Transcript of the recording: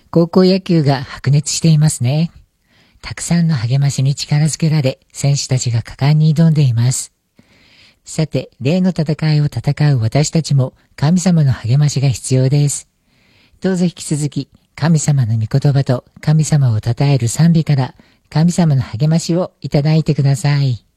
高校野球が白熱していますね。たくさんの励ましに力づけられ、選手たちが果敢に挑んでいます。さて、例の戦いを戦う私たちも神様の励ましが必要です。どうぞ引き続き、神様の御言葉と神様を称える賛美から神様の励ましをいただいてください。